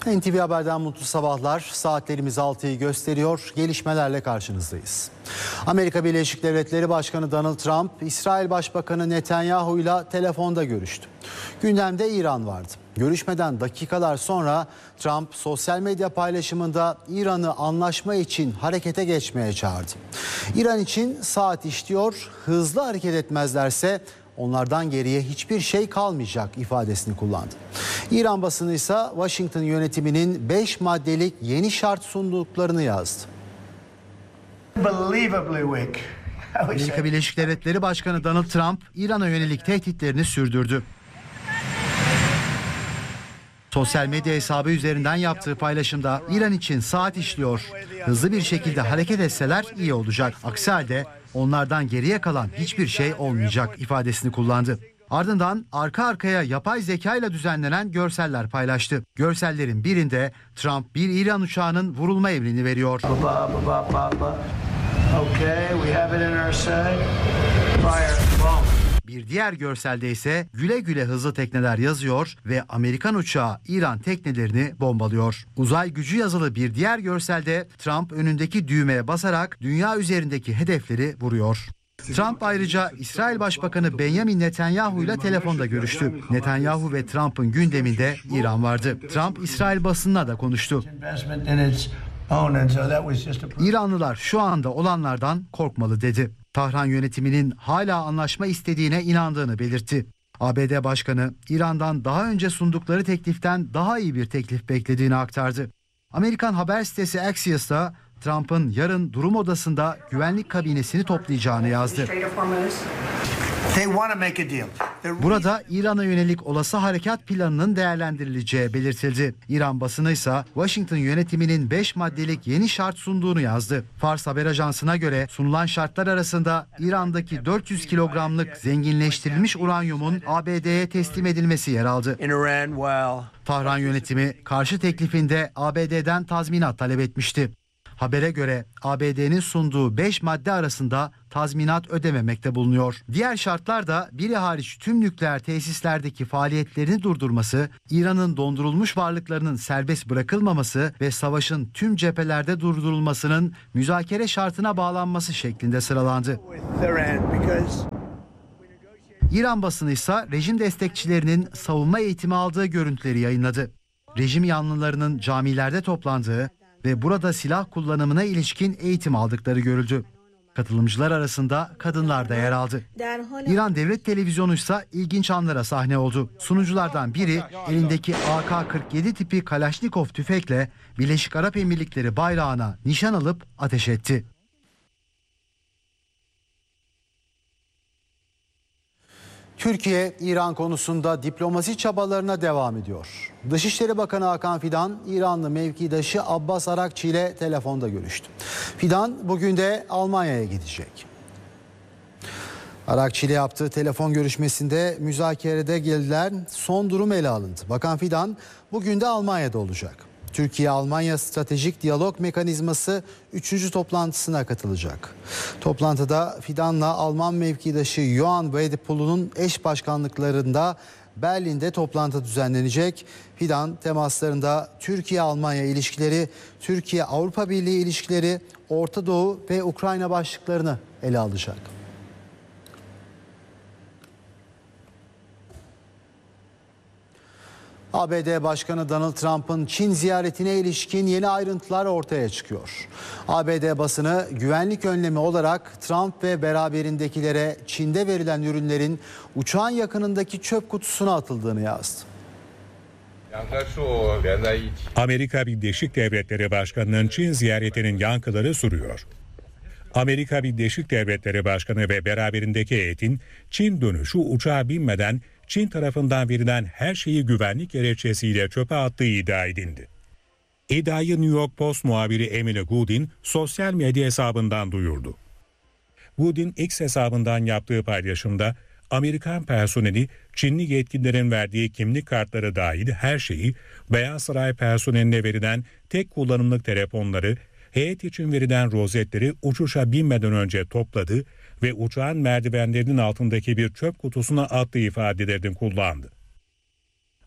NTV Haber'den mutlu sabahlar. Saatlerimiz 6'yı gösteriyor. Gelişmelerle karşınızdayız. Amerika Birleşik Devletleri Başkanı Donald Trump, İsrail Başbakanı Netanyahu ile telefonda görüştü. Gündemde İran vardı. Görüşmeden dakikalar sonra Trump sosyal medya paylaşımında İran'ı anlaşma için harekete geçmeye çağırdı. İran için saat işliyor, hızlı hareket etmezlerse onlardan geriye hiçbir şey kalmayacak ifadesini kullandı. İran basını ise Washington yönetiminin 5 maddelik yeni şart sunduklarını yazdı. Amerika Birleşik Devletleri Başkanı Donald Trump, İran'a yönelik tehditlerini sürdürdü. Sosyal medya hesabı üzerinden yaptığı paylaşımda İran için saat işliyor, hızlı bir şekilde hareket etseler iyi olacak. Aksi halde onlardan geriye kalan hiçbir şey olmayacak ifadesini kullandı. Ardından arka arkaya yapay zeka ile düzenlenen görseller paylaştı. Görsellerin birinde Trump bir İran uçağının vurulma emrini veriyor. Bir diğer görselde ise güle güle hızlı tekneler yazıyor ve Amerikan uçağı İran teknelerini bombalıyor. Uzay gücü yazılı bir diğer görselde Trump önündeki düğmeye basarak dünya üzerindeki hedefleri vuruyor. Trump ayrıca İsrail Başbakanı Benjamin Netanyahu ile telefonda görüştü. Netanyahu ve Trump'ın gündeminde İran vardı. Trump İsrail basınına da konuştu. İranlılar şu anda olanlardan korkmalı dedi. Tahran yönetiminin hala anlaşma istediğine inandığını belirtti. ABD Başkanı İran'dan daha önce sundukları tekliften daha iyi bir teklif beklediğini aktardı. Amerikan haber sitesi Axios'ta Trump'ın yarın durum odasında güvenlik kabinesini toplayacağını yazdı. Burada İran'a yönelik olası harekat planının değerlendirileceği belirtildi. İran basını ise Washington yönetiminin 5 maddelik yeni şart sunduğunu yazdı. Fars haber ajansına göre sunulan şartlar arasında İran'daki 400 kilogramlık zenginleştirilmiş uranyumun ABD'ye teslim edilmesi yer aldı. Tahran yönetimi karşı teklifinde ABD'den tazminat talep etmişti. Habere göre ABD'nin sunduğu 5 madde arasında tazminat ödememekte bulunuyor. Diğer şartlar da biri hariç tüm nükleer tesislerdeki faaliyetlerini durdurması, İran'ın dondurulmuş varlıklarının serbest bırakılmaması ve savaşın tüm cephelerde durdurulmasının müzakere şartına bağlanması şeklinde sıralandı. İran basını ise rejim destekçilerinin savunma eğitimi aldığı görüntüleri yayınladı. Rejim yanlılarının camilerde toplandığı ve burada silah kullanımına ilişkin eğitim aldıkları görüldü. Katılımcılar arasında kadınlar da yer aldı. İran Devlet Televizyonu ise ilginç anlara sahne oldu. Sunuculardan biri elindeki AK-47 tipi Kalaşnikov tüfekle Birleşik Arap Emirlikleri bayrağına nişan alıp ateş etti. Türkiye, İran konusunda diplomasi çabalarına devam ediyor. Dışişleri Bakanı Hakan Fidan, İranlı mevkidaşı Abbas Arakçı ile telefonda görüştü. Fidan bugün de Almanya'ya gidecek. Arakçı ile yaptığı telefon görüşmesinde müzakerede gelinen son durum ele alındı. Bakan Fidan bugün de Almanya'da olacak. Türkiye-Almanya Stratejik Diyalog Mekanizması 3. toplantısına katılacak. Toplantıda Fidan'la Alman mevkidaşı Johann Wiedepol'un eş başkanlıklarında Berlin'de toplantı düzenlenecek. Fidan temaslarında Türkiye-Almanya ilişkileri, Türkiye-Avrupa Birliği ilişkileri, Orta Doğu ve Ukrayna başlıklarını ele alacak. ABD Başkanı Donald Trump'ın Çin ziyaretine ilişkin yeni ayrıntılar ortaya çıkıyor. ABD basını güvenlik önlemi olarak Trump ve beraberindekilere Çin'de verilen ürünlerin uçağın yakınındaki çöp kutusuna atıldığını yazdı. Amerika Birleşik Devletleri Başkanı'nın Çin ziyaretinin yankıları sürüyor. Amerika Birleşik Devletleri Başkanı ve beraberindeki heyetin Çin dönüşü uçağa binmeden Çin tarafından verilen her şeyi güvenlik gerekçesiyle çöpe attığı iddia edildi. İddiayı New York Post muhabiri Emily Goodin sosyal medya hesabından duyurdu. Goodin X hesabından yaptığı paylaşımda Amerikan personeli Çinli yetkililerin verdiği kimlik kartları dahil her şeyi, Beyaz Saray personeline verilen tek kullanımlık telefonları, heyet için verilen rozetleri uçuşa binmeden önce topladı ve uçağın merdivenlerinin altındaki bir çöp kutusuna attığı ifadelerini kullandı.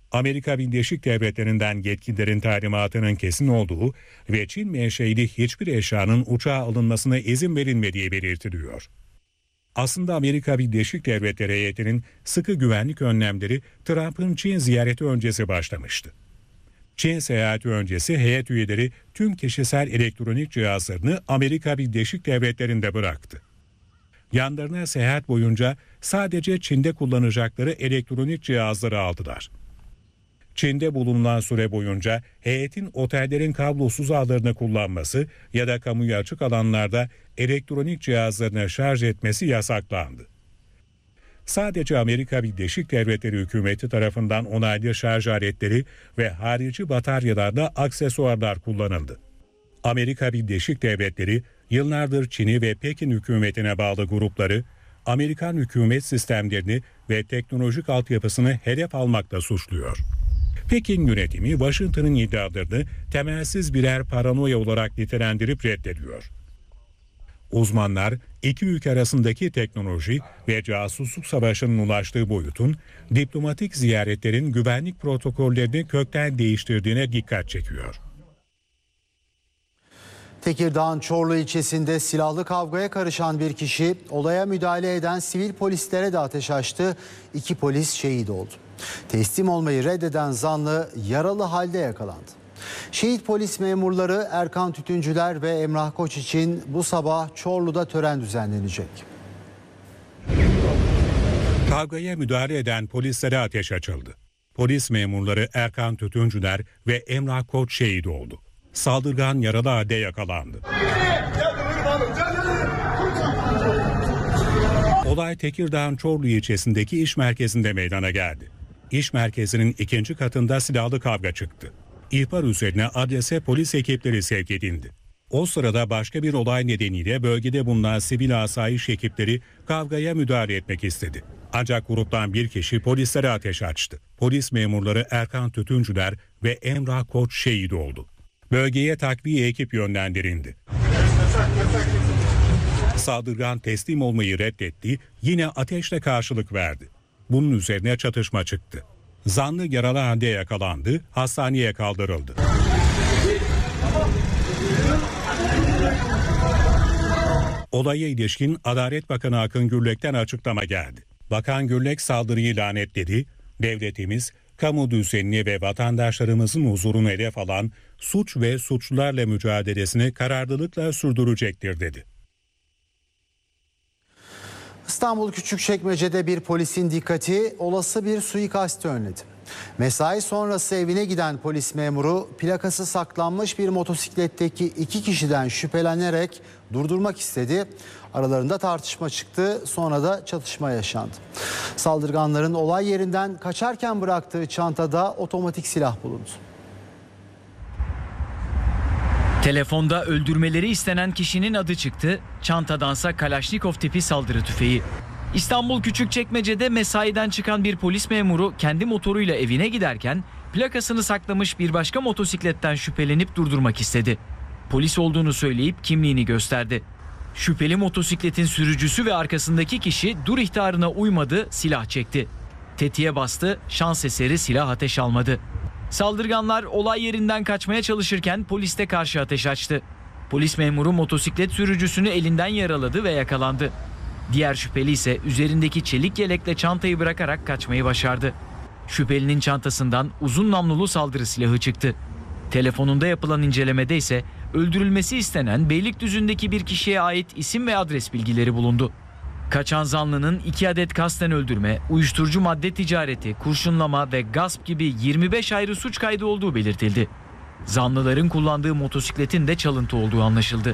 Amerika Birleşik Devletleri'nden yetkililerin talimatının kesin olduğu ve Çin menşeili hiçbir eşyanın uçağa alınmasına izin verilmediği belirtiliyor. Aslında Amerika Birleşik Devletleri heyetinin sıkı güvenlik önlemleri Trump'ın Çin ziyareti öncesi başlamıştı. Çin seyahati öncesi heyet üyeleri tüm kişisel elektronik cihazlarını Amerika Birleşik Devletleri'nde bıraktı. Yanlarına seyahat boyunca sadece Çin'de kullanacakları elektronik cihazları aldılar. Çin'de bulunan süre boyunca heyetin otellerin kablosuz ağlarını kullanması ya da kamuya açık alanlarda elektronik cihazlarını şarj etmesi yasaklandı. Sadece Amerika Birleşik Devletleri hükümeti tarafından onaylı şarj aletleri ve harici bataryalarla aksesuarlar kullanıldı. Amerika Birleşik Devletleri yıllardır Çin'i ve Pekin hükümetine bağlı grupları, Amerikan hükümet sistemlerini ve teknolojik altyapısını hedef almakla suçluyor. Pekin yönetimi Washington'ın iddialarını temelsiz birer paranoya olarak nitelendirip reddediyor. Uzmanlar iki ülke arasındaki teknoloji ve casusluk savaşının ulaştığı boyutun diplomatik ziyaretlerin güvenlik protokollerini kökten değiştirdiğine dikkat çekiyor. Tekirdağ'ın Çorlu ilçesinde silahlı kavgaya karışan bir kişi olaya müdahale eden sivil polislere de ateş açtı. 2 polis şehit oldu. Teslim olmayı reddeden zanlı yaralı halde yakalandı. Şehit polis memurları Erkan Tütüncüler ve Emrah Koç için bu sabah Çorlu'da tören düzenlenecek. Kavgaya müdahale eden polislere ateş açıldı. Polis memurları Erkan Tütüncüler ve Emrah Koç şehit oldu. Saldırgan yaralı halde yakalandı. Olay Tekirdağ'ın Çorlu ilçesindeki iş merkezinde meydana geldi. İş merkezinin 2. katında silahlı kavga çıktı. İhbar üzerine adrese polis ekipleri sevk edildi. O sırada başka bir olay nedeniyle bölgede bulunan sivil asayiş ekipleri kavgaya müdahale etmek istedi. Ancak gruptan bir kişi polislere ateş açtı. Polis memurları Erkan Tütüncüler ve Emrah Koç şehit oldu. Bölgeye takviye ekip yönlendirildi. Saldırgan teslim olmayı reddetti, yine ateşle karşılık verdi. Bunun üzerine çatışma çıktı. Zanlı yaralı halde yakalandı, hastaneye kaldırıldı. Olaya ilişkin Adalet Bakanı Akın Gürlek'ten açıklama geldi. Bakan Gürlek saldırıyı lanetledi, devletimiz kamu düzenini ve vatandaşlarımızın huzurunu hedef alan suç ve suçlularla mücadelesini kararlılıkla sürdürecektir dedi. İstanbul Küçükçekmece'de bir polisin dikkati olası bir suikasti önledi. Mesai sonrası evine giden polis memuru plakası saklanmış bir motosikletteki 2 kişiden şüphelenerek durdurmak istedi. Aralarında tartışma çıktı, sonra da çatışma yaşandı. Saldırganların olay yerinden kaçarken bıraktığı çantada otomatik silah bulundu. Telefonda öldürmeleri istenen kişinin adı çıktı, çantadansa Kalaşnikov tipi saldırı tüfeği. İstanbul Küçükçekmece'de mesaiden çıkan bir polis memuru kendi motoruyla evine giderken plakasını saklamış bir başka motosikletten şüphelenip durdurmak istedi. Polis olduğunu söyleyip kimliğini gösterdi. Şüpheli motosikletin sürücüsü ve arkasındaki kişi dur ihtarına uymadı, silah çekti. Tetiğe bastı, şans eseri silah ateş almadı. Saldırganlar olay yerinden kaçmaya çalışırken polis de karşı ateş açtı. Polis memuru motosiklet sürücüsünü elinden yaraladı ve yakalandı. Diğer şüpheli ise üzerindeki çelik yelekle çantayı bırakarak kaçmayı başardı. Şüphelinin çantasından uzun namlulu saldırı silahı çıktı. Telefonunda yapılan incelemede ise öldürülmesi istenen Beylikdüzü'ndeki bir kişiye ait isim ve adres bilgileri bulundu. Kaçan zanlının 2 adet kasten öldürme, uyuşturucu madde ticareti, kurşunlama ve gasp gibi 25 ayrı suç kaydı olduğu belirtildi. Zanlıların kullandığı motosikletin de çalıntı olduğu anlaşıldı.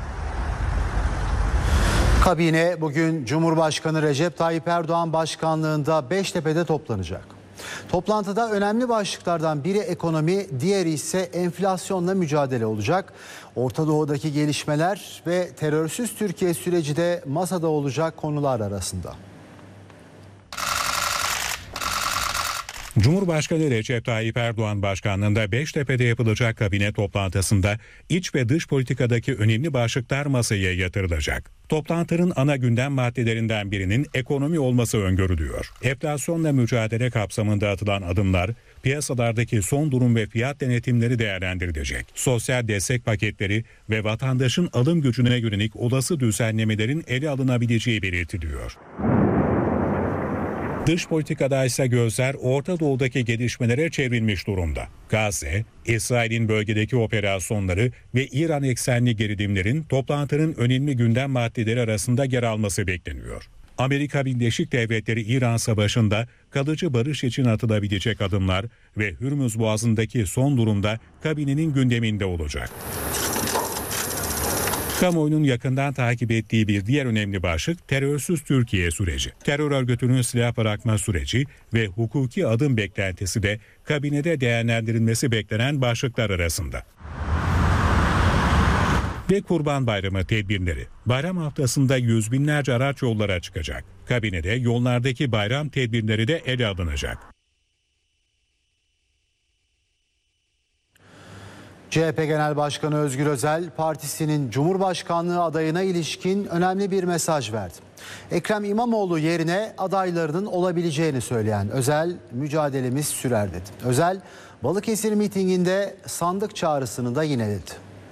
Kabine bugün Cumhurbaşkanı Recep Tayyip Erdoğan başkanlığında Beştepe'de toplanacak. Toplantıda önemli başlıklardan biri ekonomi, diğeri ise enflasyonla mücadele olacak. Orta Doğu'daki gelişmeler ve terörsüz Türkiye süreci de masada olacak konular arasında. Cumhurbaşkanı Recep Tayyip Erdoğan başkanlığında Beştepe'de yapılacak kabine toplantısında iç ve dış politikadaki önemli başlıklar masaya yatırılacak. Toplantının ana gündem maddelerinden birinin ekonomi olması öngörülüyor. Enflasyonla mücadele kapsamında atılan adımlar, piyasalardaki son durum ve fiyat denetimleri değerlendirilecek. Sosyal destek paketleri ve vatandaşın alım gücüne yönelik olası düzenlemelerin ele alınabileceği belirtiliyor. Dış politikada ise gözler Orta Doğu'daki gelişmelere çevrilmiş durumda. Gazze, İsrail'in bölgedeki operasyonları ve İran eksenli gerilimlerin toplantının önemli gündem maddeleri arasında yer alması bekleniyor. Amerika Birleşik Devletleri İran Savaşı'nda kalıcı barış için atılabilecek adımlar ve Hürmüz Boğazı'ndaki son durumda kabinenin gündeminde olacak. Kamuoyunun yakından takip ettiği bir diğer önemli başlık terörsüz Türkiye süreci. Terör örgütünün silah bırakma süreci ve hukuki adım beklentisi de kabinede değerlendirilmesi beklenen başlıklar arasında. Ve Kurban Bayramı tedbirleri. Bayram haftasında yüz binlerce araç yollara çıkacak. Kabinede yollardaki bayram tedbirleri de ele alınacak. CHP Genel Başkanı Özgür Özel, partisinin Cumhurbaşkanlığı adayına ilişkin önemli bir mesaj verdi. Ekrem İmamoğlu yerine adaylarının olabileceğini söyleyen Özel, mücadelemiz sürer dedi. Özel, Balıkesir mitinginde sandık çağrısını da yineledi.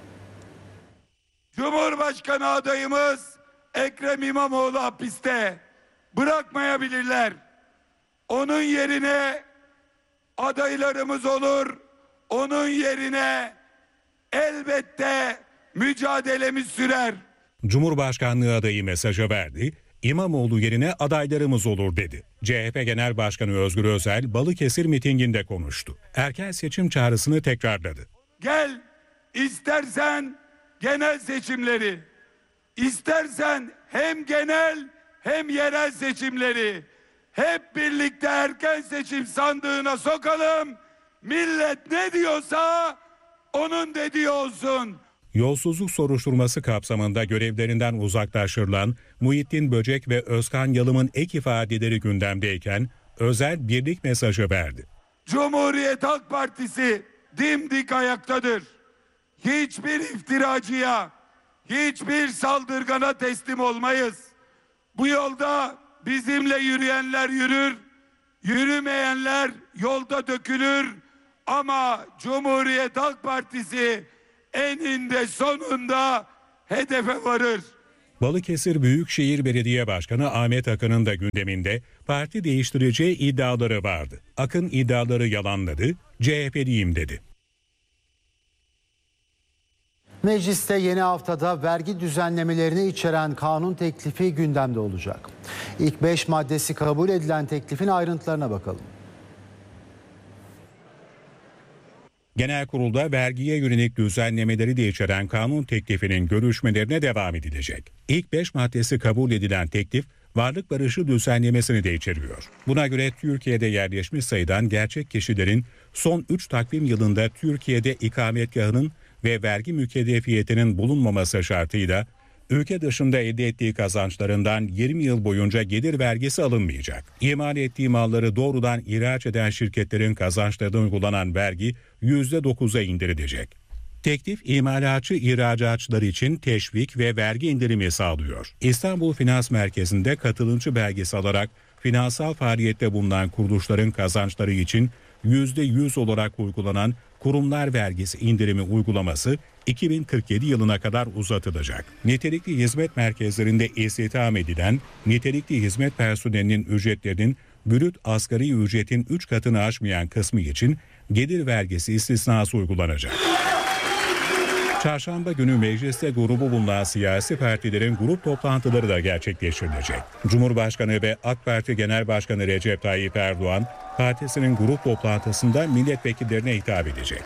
Cumhurbaşkanı adayımız Ekrem İmamoğlu hapiste, bırakmayabilirler. Onun yerine adaylarımız olur. Onun yerine elbette mücadelemiz sürer. Cumhurbaşkanlığı adayı mesajı verdi. İmamoğlu yerine adaylarımız olur dedi. CHP Genel Başkanı Özgür Özel Balıkesir mitinginde konuştu. Erken seçim çağrısını tekrarladı. Gel, istersen genel seçimleri, istersen hem genel hem yerel seçimleri hep birlikte erken seçim sandığına sokalım. Millet ne diyorsa onun dediği olsun. Yolsuzluk soruşturması kapsamında görevlerinden uzaklaştırılan Muhittin Böcek ve Özkan Yalım'ın ek ifadeleri gündemdeyken Özel birlik mesajı verdi. Cumhuriyet Halk Partisi dimdik ayaktadır. Hiçbir iftiracıya, hiçbir saldırgana teslim olmayız. Bu yolda bizimle yürüyenler yürür, yürümeyenler yolda dökülür. Ama Cumhuriyet Halk Partisi eninde sonunda hedefe varır. Balıkesir Büyükşehir Belediye Başkanı Ahmet Akın'ın da gündeminde parti değiştireceği iddiaları vardı. Akın iddiaları yalanladı, CHP'liyim dedi. Mecliste yeni haftada vergi düzenlemelerini içeren kanun teklifi gündemde olacak. İlk 5 maddesi kabul edilen teklifin ayrıntılarına bakalım. Genelkurul'da vergiye yönelik düzenlemeleri de içeren kanun teklifinin görüşmelerine devam edilecek. İlk 5 maddesi kabul edilen teklif, varlık barışı düzenlemesini de içeriyor. Buna göre Türkiye'de yerleşmiş sayılan gerçek kişilerin son 3 takvim yılında Türkiye'de ikametgahının ve vergi mükellefiyetinin bulunmaması şartıyla ülke dışında elde ettiği kazançlarından 20 yıl boyunca gelir vergisi alınmayacak. İmal ettiği malları doğrudan ihraç eden şirketlerin kazançlarına uygulanan vergi %9'a indirilecek. Teklif imalatçı ihracatçılar için teşvik ve vergi indirimi sağlıyor. İstanbul Finans Merkezi'nde katılımcı belgesi alarak finansal faaliyette bulunan kuruluşların kazançları için %100 olarak uygulanan kurumlar vergisi indirimi uygulaması 2047 yılına kadar uzatılacak. Nitelikli hizmet merkezlerinde istihdam edilen nitelikli hizmet personelinin ücretlerinin brüt asgari ücretin 3 katını aşmayan kısmı için gelir vergisi istisnası uygulanacak. Çarşamba günü mecliste grubu bulunan siyasi partilerin grup toplantıları da gerçekleştirilecek. Cumhurbaşkanı ve AK Parti Genel Başkanı Recep Tayyip Erdoğan, partisinin grup toplantısında milletvekillerine hitap edecek.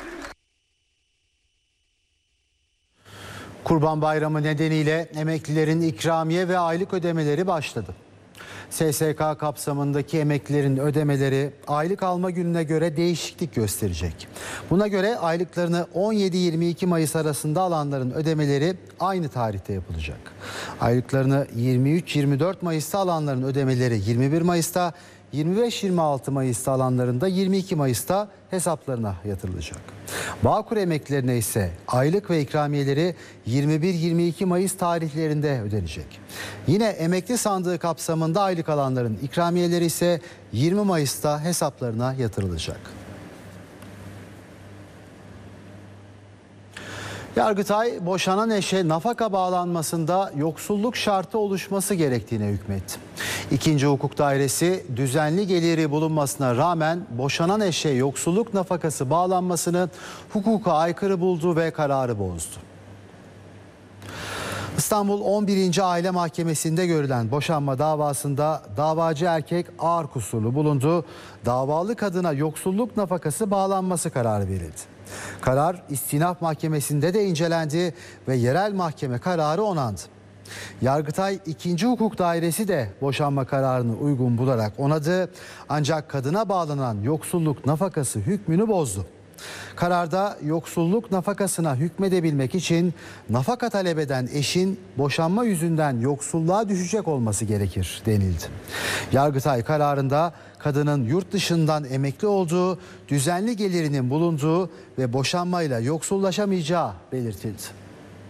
Kurban Bayramı nedeniyle emeklilerin ikramiye ve aylık ödemeleri başladı. SSK kapsamındaki emeklilerin ödemeleri aylık alma gününe göre değişiklik gösterecek. Buna göre aylıklarını 17-22 Mayıs arasında alanların ödemeleri aynı tarihte yapılacak. Aylıklarını 23-24 Mayıs'ta alanların ödemeleri 21 Mayıs'ta, 25-26 Mayıs'ta alanlarında 22 Mayıs'ta hesaplarına yatırılacak. Bağkur emeklilerine ise aylık ve ikramiyeleri 21-22 Mayıs tarihlerinde ödenecek. Yine emekli sandığı kapsamında aylık alanların ikramiyeleri ise 20 Mayıs'ta hesaplarına yatırılacak. Yargıtay, boşanan eşe nafaka bağlanmasında yoksulluk şartı oluşması gerektiğine hükmetti. 2. Hukuk Dairesi düzenli geliri bulunmasına rağmen boşanan eşe yoksulluk nafakası bağlanmasını hukuka aykırı buldu ve kararı bozdu. İstanbul 11. Aile Mahkemesi'nde görülen boşanma davasında davacı erkek ağır kusurlu bulundu. Davalı kadına yoksulluk nafakası bağlanması kararı verildi. Karar İstinaf Mahkemesi'nde de incelendi ve yerel mahkeme kararı onandı. Yargıtay 2. Hukuk Dairesi de boşanma kararını uygun bularak onadı. Ancak kadına bağlanan yoksulluk nafakası hükmünü bozdu. Kararda yoksulluk nafakasına hükmedebilmek için nafaka talep eden eşin boşanma yüzünden yoksulluğa düşecek olması gerekir denildi. Yargıtay kararında kadının yurt dışından emekli olduğu, düzenli gelirinin bulunduğu ve boşanmayla yoksullaşamayacağı belirtildi.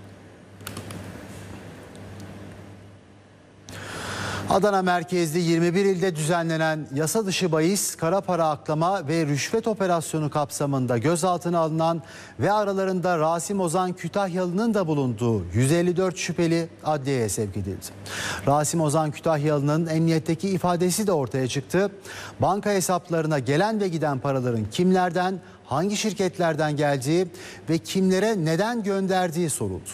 Adana merkezli 21 ilde düzenlenen yasa dışı bahis, kara para aklama ve rüşvet operasyonu kapsamında gözaltına alınan ve aralarında Rasim Ozan Kütahyalı'nın da bulunduğu 154 şüpheli adliyeye sevk edildi. Rasim Ozan Kütahyalı'nın emniyetteki ifadesi de ortaya çıktı. Banka hesaplarına gelen ve giden paraların kimlerden, hangi şirketlerden geldiği ve kimlere neden gönderdiği soruldu.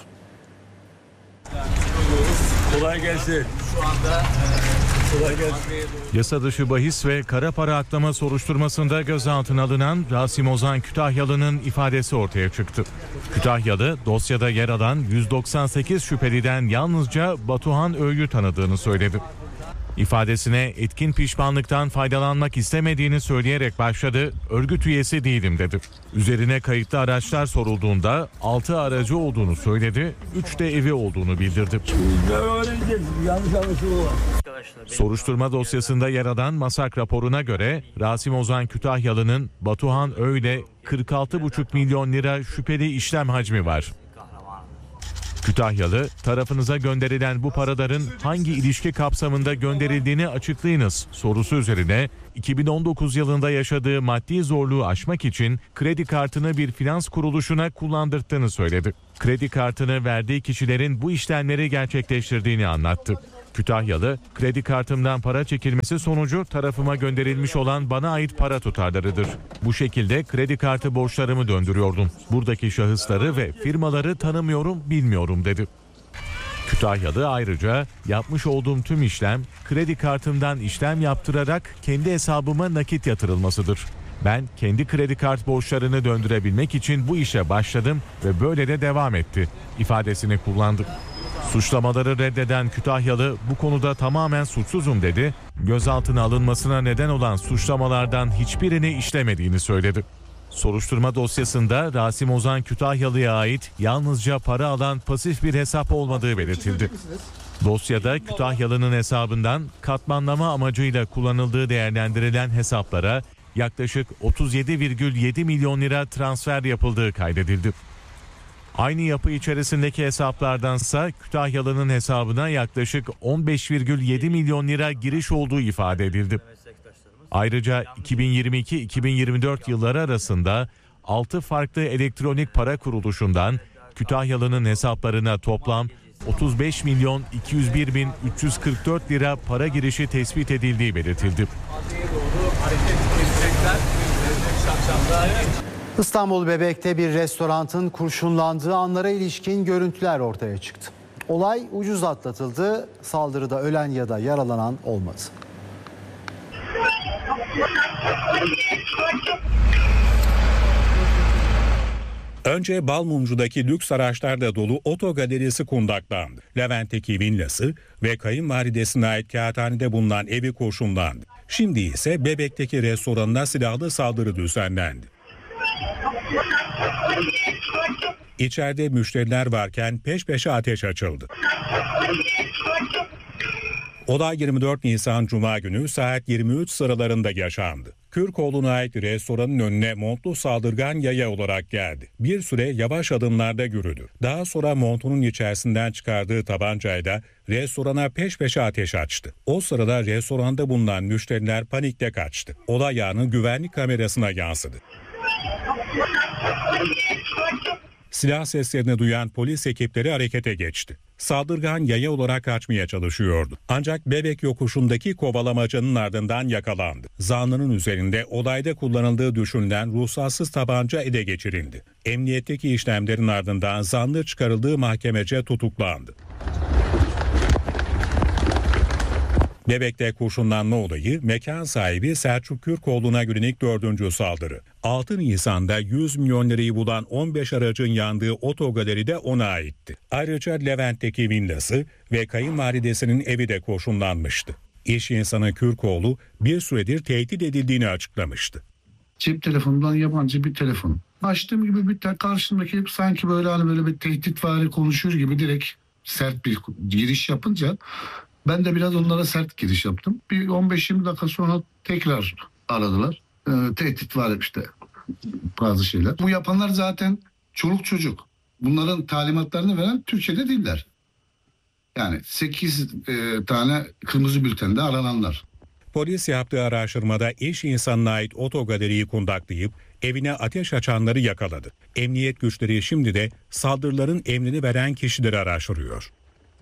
Kolay gelsin. Şu anda kolay gelsin. Yasa dışı bahis ve kara para aklama soruşturmasında gözaltına alınan Rasim Ozan Kütahyalı'nın ifadesi ortaya çıktı. Kütahyalı dosyada yer alan 198 şüpheliden yalnızca Batuhan Öğ'yü tanıdığını söyledi. İfadesine etkin pişmanlıktan faydalanmak istemediğini söyleyerek başladı, örgüt üyesi değilim dedi. Üzerine kayıtlı araçlar sorulduğunda 6 aracı olduğunu söyledi, 3 de evi olduğunu bildirdi. Soruşturma dosyasında yer alan masak raporuna göre Rasim Ozan Kütahyalı'nın Batuhan Öğ'yle 46,5 milyon lira şüpheli işlem hacmi var. Kütahyalı, tarafınıza gönderilen bu paraların hangi ilişki kapsamında gönderildiğini açıklayınız sorusu üzerine 2019 yılında yaşadığı maddi zorluğu aşmak için kredi kartını bir finans kuruluşuna kullandırdığını söyledi. Kredi kartını verdiği kişilerin bu işlemleri gerçekleştirdiğini anlattı. Kütahyalı, kredi kartımdan para çekilmesi sonucu tarafıma gönderilmiş olan bana ait para tutarlarıdır. Bu şekilde kredi kartı borçlarımı döndürüyordum. Buradaki şahısları ve firmaları tanımıyorum, bilmiyorum dedi. Kütahyalı ayrıca yapmış olduğum tüm işlem kredi kartımdan işlem yaptırarak kendi hesabıma nakit yatırılmasıdır. Ben kendi kredi kart borçlarını döndürebilmek için bu işe başladım ve böyle de devam etti ifadesini kullandı. Suçlamaları reddeden Kütahyalı bu konuda tamamen suçsuzum dedi. Gözaltına alınmasına neden olan suçlamalardan hiçbirini işlemediğini söyledi. Soruşturma dosyasında Rasim Ozan Kütahyalı'ya ait yalnızca para alan pasif bir hesap olmadığı belirtildi. Dosyada Kütahyalı'nın hesabından katmanlama amacıyla kullanıldığı değerlendirilen hesaplara yaklaşık 37,7 milyon lira transfer yapıldığı kaydedildi. Aynı yapı içerisindeki hesaplardansa Kütahyalı'nın hesabına yaklaşık 15,7 milyon lira giriş olduğu ifade edildi. Ayrıca 2022-2024 yılları arasında 6 farklı elektronik para kuruluşundan Kütahyalı'nın hesaplarına toplam 35 milyon 201 bin 344 lira para girişi tespit edildiği belirtildi. İstanbul Bebek'te bir restoranın kurşunlandığı anlara ilişkin görüntüler ortaya çıktı. Olay ucuz atlatıldı, saldırıda ölen ya da yaralanan olmadı. Önce Balmumcu'daki lüks araçlarla dolu oto galerisi kundaklandı. Levent'teki villası ve kayınvalidesine ait kağıthanede bulunan evi kurşunlandı. Şimdi ise Bebek'teki restoranına silahlı saldırı düzenlendi. İçeride müşteriler varken peş peşe ateş açıldı. Olay 24 Nisan Cuma günü saat 23 sıralarında yaşandı. Kürkoğlu'na ait restoranın önüne montlu saldırgan yaya olarak geldi. Bir süre yavaş adımlarda yürüdü. Daha sonra montunun içerisinden çıkardığı tabancayla restorana peş peşe ateş açtı. O sırada restoranda bulunan müşteriler panikle kaçtı. Olay anı güvenlik kamerasına yansıdı. Silah seslerini duyan polis ekipleri harekete geçti. Saldırgan yaya olarak kaçmaya çalışıyordu. Ancak Bebek yokuşundaki kovalamacanın ardından yakalandı. Zanlının üzerinde olayda kullanıldığı düşünülen ruhsatsız tabanca ele geçirildi. Emniyetteki işlemlerin ardından zanlı çıkarıldığı mahkemece tutuklandı. Bebek'te kurşunlanma olayı mekan sahibi Selçuk Kürkoğlu'na yönelik 4. saldırı. 6 Nisan'da 100 milyon lirayı bulan 15 aracın yandığı otogaleri de ona aitti. Ayrıca Levent'teki villası ve kayınvalidesinin evi de kurşunlanmıştı. İş insanı Kürkoğlu bir süredir tehdit edildiğini açıklamıştı. Cep telefonundan yabancı bir telefon. Açtığım gibi bir karşımdaki sanki böyle bir tehditvari konuşur gibi direkt sert bir giriş yapınca ben de biraz onlara sert giriş yaptım. Bir 15-20 dakika sonra tekrar aradılar. Tehdit var işte bazı şeyler. Bu yapanlar zaten çoluk çocuk. Bunların talimatlarını veren Türkiye'de değiller. Yani 8 tane kırmızı bültende arananlar. Polis yaptığı araştırmada iş insanına ait otogaleriyi kundaklayıp evine ateş açanları yakaladı. Emniyet güçleri şimdi de saldırıların emrini veren kişileri araştırıyor.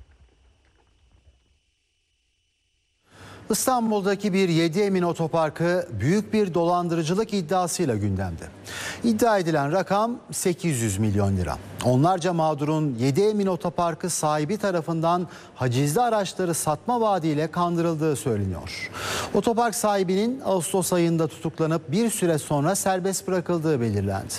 İstanbul'daki bir 7 Emin otoparkı büyük bir dolandırıcılık iddiasıyla gündemde. İddia edilen rakam 800 milyon lira. Onlarca mağdurun 7 Emin otoparkı sahibi tarafından hacizli araçları satma vaadiyle kandırıldığı söyleniyor. Otopark sahibinin Ağustos ayında tutuklanıp bir süre sonra serbest bırakıldığı belirlendi.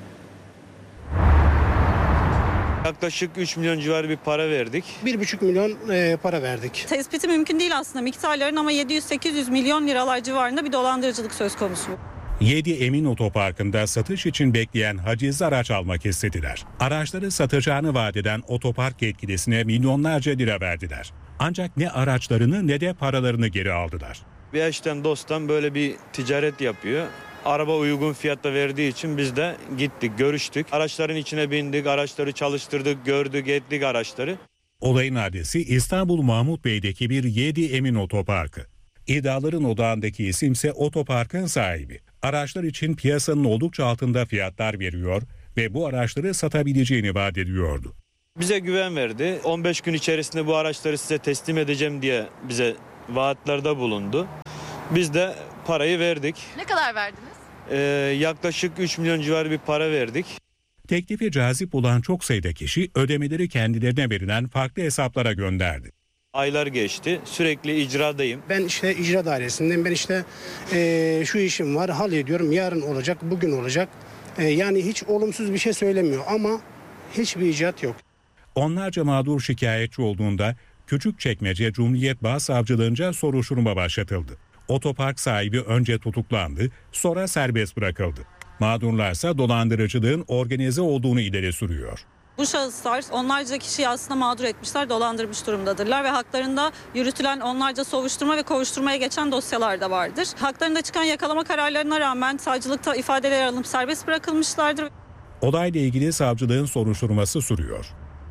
Yaklaşık 3 milyon civarı bir para verdik. 1,5 milyon para verdik. Tespiti mümkün değil aslında miktarların ama 700-800 milyon liralar civarında bir dolandırıcılık söz konusu. 7 Emin Otoparkı'nda satış için bekleyen hacizli araç almak istediler. Araçları satacağını vaat eden otopark yetkilisine milyonlarca lira verdiler. Ancak ne araçlarını ne de paralarını geri aldılar. Bir eşten dosttan böyle bir ticaret yapıyor. Araba uygun fiyatta verdiği için biz de gittik, görüştük. Araçların içine bindik, araçları çalıştırdık, gördük, ettik araçları. Olayın adresi İstanbul Mahmut Bey'deki bir 7 Emin Otoparkı. İddiaların odağındaki isimse otoparkın sahibi. Araçlar için piyasanın oldukça altında fiyatlar veriyor ve bu araçları satabileceğini vaat ediyordu. Bize güven verdi. 15 gün içerisinde bu araçları size teslim edeceğim diye bize vaatlerde bulundu. Biz de parayı verdik. Ne kadar verdiniz? Yaklaşık 3 milyon civarı bir para verdik. Teklifi cazip bulan çok sayıda kişi ödemeleri kendilerine verilen farklı hesaplara gönderdi. Aylar geçti. Sürekli icradayım. Ben işte icra dairesindeyim. Ben işte şu işim var. Hallediyorum. Yarın olacak, bugün olacak. Yani hiç olumsuz bir şey söylemiyor ama hiçbir icraat yok. Onlarca mağdur şikayetçi olduğunda Küçükçekmece Cumhuriyet Başsavcılığınca soruşturma başlatıldı. Otopark sahibi önce tutuklandı, sonra serbest bırakıldı. Mağdurlarsa dolandırıcılığın organize olduğunu ileri sürüyor. Bu şahıslar onlarca kişiyi aslında mağdur etmişler, dolandırmış durumdadırlar ve haklarında yürütülen onlarca soruşturma ve kovuşturmaya geçen dosyalar da vardır. Haklarında çıkan yakalama kararlarına rağmen savcılıkta ifadeler alınıp serbest bırakılmışlardır. Olayla ilgili savcılığın soruşturması sürüyor.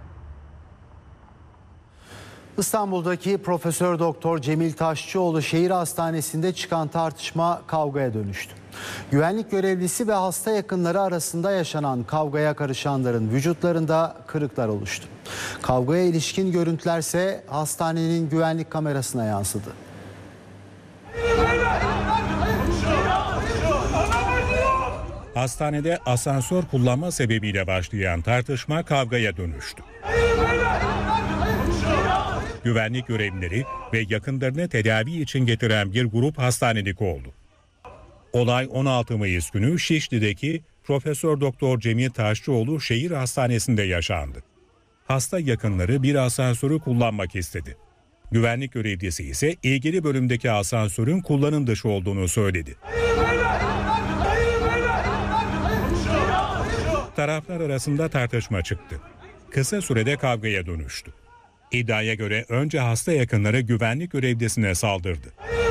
İstanbul'daki Profesör Doktor Cemil Taşçıoğlu Şehir Hastanesi'nde çıkan tartışma kavgaya dönüştü. Güvenlik görevlisi ve hasta yakınları arasında yaşanan kavgaya karışanların vücutlarında kırıklar oluştu. Kavgaya ilişkin görüntülerse hastanenin güvenlik kamerasına yansıdı. Hastanede asansör kullanma sebebiyle başlayan tartışma kavgaya dönüştü. Güvenlik görevlileri ve yakınlarını tedavi için getiren bir grup hastanelik oldu. Olay 16 Mayıs günü Şişli'deki Profesör Doktor Cemil Taşçıoğlu Şehir Hastanesi'nde yaşandı. Hasta yakınları bir asansörü kullanmak istedi. Güvenlik görevlisi ise ilgili bölümdeki asansörün kullanım dışı olduğunu söyledi. Taraflar arasında tartışma çıktı. Kısa sürede kavgaya dönüştü. İddiaya göre önce hasta yakınları güvenlik görevlisine saldırdı.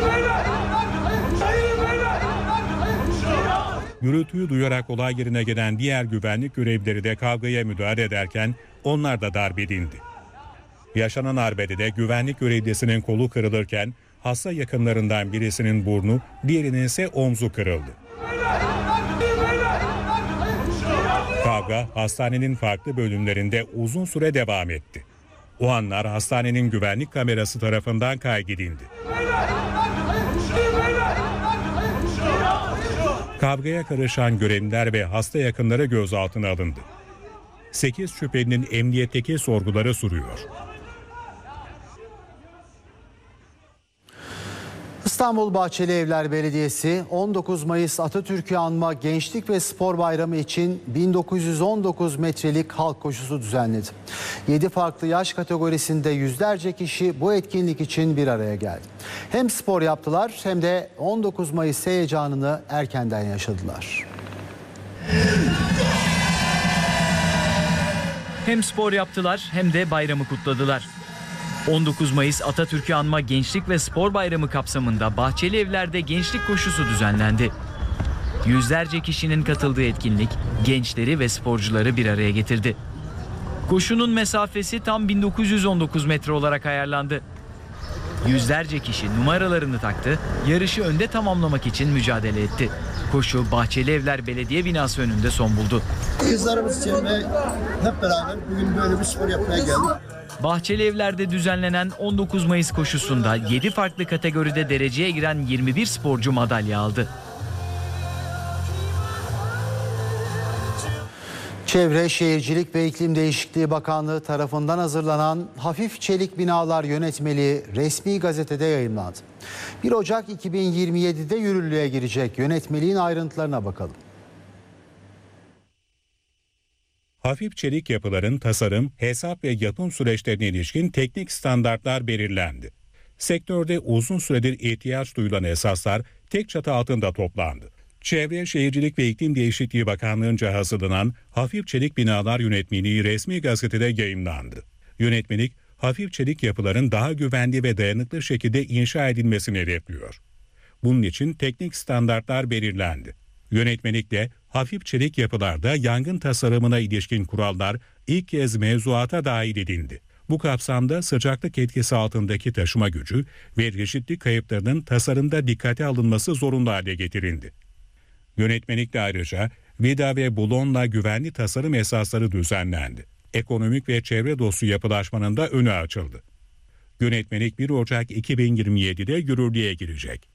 Gürültüyü duyarak olay yerine gelen diğer güvenlik görevlileri de kavgaya müdahale ederken onlar da darp edildi. Yaşanan arbedede güvenlik görevlisinin kolu kırılırken hasta yakınlarından birisinin burnu, diğerinin ise omzu kırıldı. Kavga hastanenin farklı bölümlerinde uzun süre devam etti. O anlar hastanenin güvenlik kamerası tarafından kaydedildi. Kavgaya karışan görevliler ve hasta yakınları gözaltına alındı. 8 şüphelinin emniyetteki sorguları sürüyor. İstanbul Bahçelievler Belediyesi 19 Mayıs Atatürk'ü anma Gençlik ve Spor Bayramı için 1919 metrelik halk koşusu düzenledi. 7 farklı yaş kategorisinde yüzlerce kişi bu etkinlik için bir araya geldi. Hem spor yaptılar hem de 19 Mayıs heyecanını erkenden yaşadılar. Hem spor yaptılar hem de bayramı kutladılar. 19 Mayıs Atatürk'ü anma Gençlik ve Spor Bayramı kapsamında Bahçelievler'de gençlik koşusu düzenlendi. Yüzlerce kişinin katıldığı etkinlik gençleri ve sporcuları bir araya getirdi. Koşunun mesafesi tam 1919 metre olarak ayarlandı. Yüzlerce kişi numaralarını taktı, yarışı önde tamamlamak için mücadele etti. Koşu Bahçelievler Belediye Binası önünde son buldu. Kızlarımız için ve hep beraber bugün böyle bir spor yapmaya geldik. Bahçelievler'de düzenlenen 19 Mayıs koşusunda 7 farklı kategoride dereceye giren 21 sporcu madalya aldı. Çevre, Şehircilik ve İklim Değişikliği Bakanlığı tarafından hazırlanan Hafif Çelik Binalar Yönetmeliği resmi gazetede yayımlandı. 1 Ocak 2027'de yürürlüğe girecek yönetmeliğin ayrıntılarına bakalım. Hafif çelik yapıların tasarım, hesap ve yapım süreçlerine ilişkin teknik standartlar belirlendi. Sektörde uzun süredir ihtiyaç duyulan esaslar tek çatı altında toplandı. Çevre, Şehircilik ve İklim Değişikliği Bakanlığı'nca hazırlanan Hafif Çelik Binalar Yönetmeliği resmi gazetede yayımlandı. Yönetmelik, hafif çelik yapıların daha güvenli ve dayanıklı şekilde inşa edilmesini hedefliyor. Bunun için teknik standartlar belirlendi. Yönetmelikle hafif çelik yapılarda yangın tasarımına ilişkin kurallar ilk kez mevzuata dahil edildi. Bu kapsamda sıcaklık etkisi altındaki taşıma gücü ve reşitlik kayıplarının tasarımda dikkate alınması zorunlu hale getirildi. Yönetmelikle ayrıca vida ve bulonla güvenli tasarım esasları düzenlendi. Ekonomik ve çevre dostu yapılaşmanın da önü açıldı. Yönetmelik 1 Ocak 2027'de yürürlüğe girecek.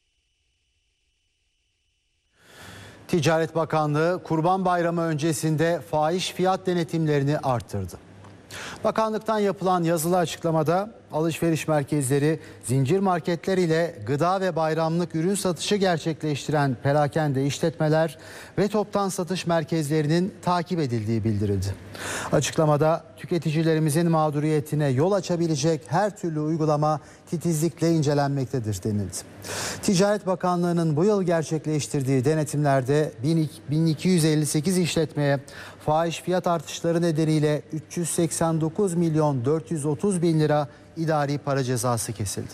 Ticaret Bakanlığı Kurban Bayramı öncesinde fahiş fiyat denetimlerini arttırdı. Bakanlıktan yapılan yazılı açıklamada alışveriş merkezleri, zincir marketler ile gıda ve bayramlık ürün satışı gerçekleştiren perakende işletmeler ve toptan satış merkezlerinin takip edildiği bildirildi. Açıklamada tüketicilerimizin mağduriyetine yol açabilecek her türlü uygulama titizlikle incelenmektedir denildi. Ticaret Bakanlığı'nın bu yıl gerçekleştirdiği denetimlerde 1258 işletmeye fahiş fiyat artışları nedeniyle 389 milyon 430 bin lira idari para cezası kesildi.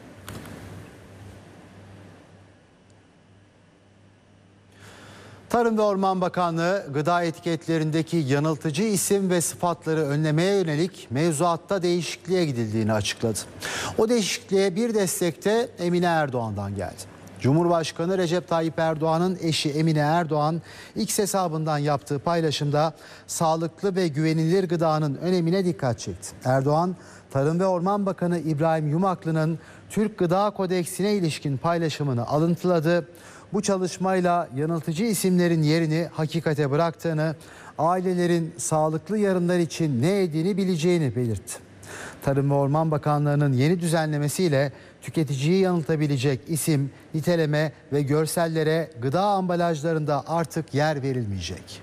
Tarım ve Orman Bakanlığı gıda etiketlerindeki yanıltıcı isim ve sıfatları önlemeye yönelik mevzuatta değişikliğe gidildiğini açıkladı. O değişikliğe bir destek de Emine Erdoğan'dan geldi. Cumhurbaşkanı Recep Tayyip Erdoğan'ın eşi Emine Erdoğan X hesabından yaptığı paylaşımda sağlıklı ve güvenilir gıdanın önemine dikkat çekti. Erdoğan, Tarım ve Orman Bakanı İbrahim Yumaklı'nın Türk Gıda Kodeksine ilişkin paylaşımını alıntıladı. Bu çalışmayla yanıltıcı isimlerin yerini hakikate bıraktığını, ailelerin sağlıklı yarınlar için ne yediğini bileceğini belirtti. Tarım ve Orman Bakanlığı'nın yeni düzenlemesiyle tüketiciyi yanıltabilecek isim, niteleme ve görsellere gıda ambalajlarında artık yer verilmeyecek.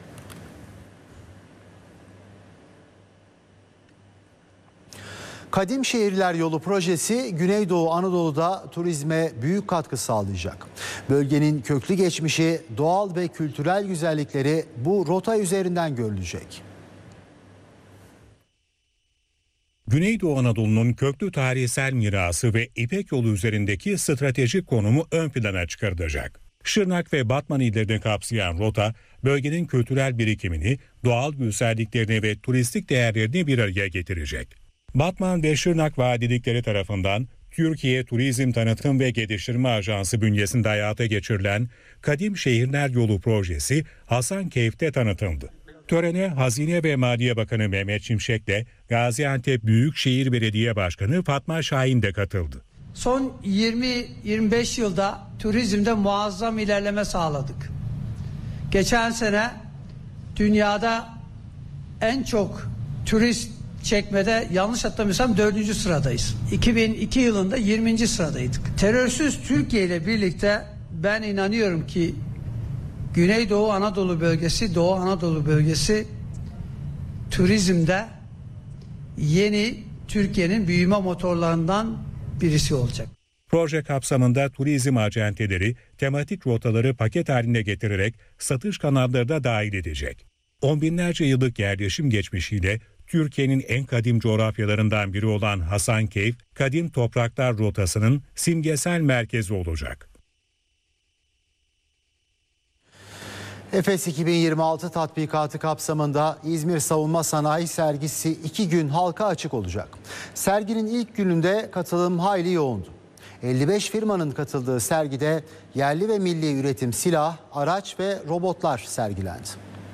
Kadim Şehirler Yolu projesi Güneydoğu Anadolu'da turizme büyük katkı sağlayacak. Bölgenin köklü geçmişi, doğal ve kültürel güzellikleri bu rota üzerinden görülecek. Güneydoğu Anadolu'nun köklü tarihsel mirası ve İpek Yolu üzerindeki stratejik konumu ön plana çıkarılacak. Şırnak ve Batman illerini kapsayan rota, bölgenin kültürel birikimini, doğal güzelliklerini ve turistik değerlerini bir araya getirecek. Batman ve Şırnak valilikleri tarafından Türkiye Turizm Tanıtım ve Geliştirme Ajansı bünyesinde hayata geçirilen Kadim Şehirler Yolu projesi Hasankeyf'te tanıtıldı. Törene Hazine ve Maliye Bakanı Mehmet Şimşek'le Gaziantep Büyükşehir Belediye Başkanı Fatma Şahin de katıldı. Son 20-25 yılda turizmde muazzam ilerleme sağladık. Geçen sene dünyada en çok turist çekmede, yanlış hatırlamıyorsam 4. sıradayız. 2002 yılında 20. sıradaydık. Terörsüz Türkiye ile birlikte ben inanıyorum ki Güneydoğu Anadolu bölgesi, Doğu Anadolu bölgesi turizmde yeni Türkiye'nin büyüme motorlarından birisi olacak. Proje kapsamında turizm acenteleri tematik rotaları paket haline getirerek satış kanalları da dahil edecek. On binlerce yıllık yerleşim geçmişiyle Türkiye'nin en kadim coğrafyalarından biri olan Hasankeyf, Kadim Topraklar Rotası'nın simgesel merkezi olacak. Efes 2026 tatbikatı kapsamında İzmir Savunma Sanayi Sergisi 2 gün halka açık olacak. Serginin ilk gününde katılım hayli yoğundu. 55 firmanın katıldığı sergide yerli ve milli üretim silah, araç ve robotlar sergilendi.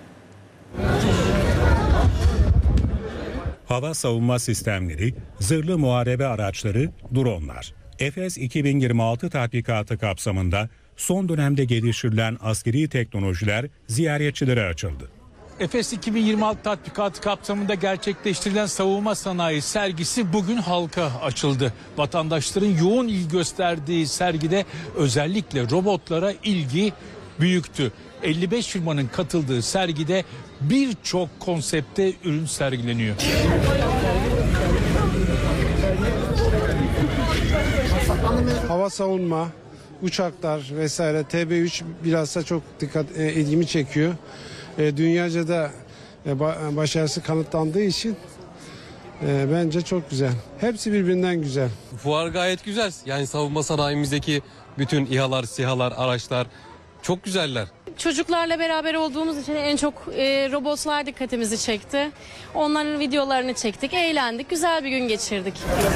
Hava savunma sistemleri, zırhlı muharebe araçları, dronlar. Efes 2026 tatbikatı kapsamında son dönemde geliştirilen askeri teknolojiler ziyaretçilere açıldı. Efes 2026 tatbikatı kapsamında gerçekleştirilen savunma sanayi sergisi bugün halka açıldı. Vatandaşların yoğun ilgi gösterdiği sergide özellikle robotlara ilgi büyüktü. 55 firmanın katıldığı sergide birçok konsepte ürün sergileniyor. Hava savunma, uçaklar vesaire TB3 bilhassa çok ilgimi çekiyor. Dünyaca da başarısı kanıtlandığı için bence çok güzel. Hepsi birbirinden güzel. Fuar gayet güzel. Yani savunma sanayimizdeki bütün İHA'lar, SİHA'lar, araçlar çok güzeller. Çocuklarla beraber olduğumuz için en çok robotlar dikkatimizi çekti. Onların videolarını çektik, eğlendik, güzel bir gün geçirdik.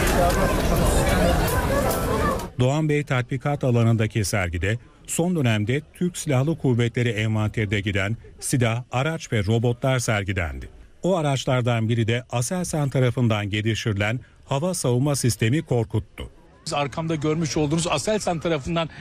Doğan Bey tatbikat alanındaki sergide son dönemde Türk Silahlı Kuvvetleri envanterinde giden silah, araç ve robotlar sergilendi. O araçlardan biri de Aselsan tarafından geliştirilen hava savunma sistemi Korkut'tu. Arkamda görmüş olduğunuz Aselsan tarafından